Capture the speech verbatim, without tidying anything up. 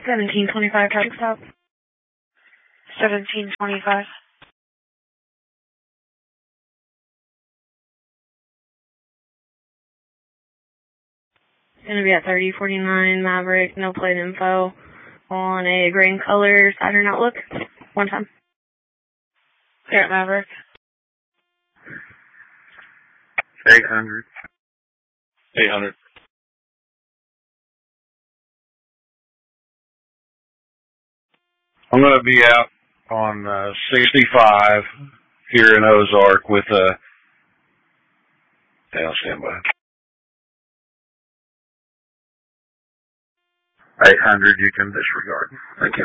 seventeen twenty-five, traffic stop. seventeen twenty-five. Gonna be at thirty forty-nine Maverick, no plate info on a green color Saturn Outlook. One time. Here at Maverick. eight hundred. eight hundred. I'm going to be out on uh, sixty-five here in Ozark with a... Down standby. eight hundred, you can disregard. Thank you.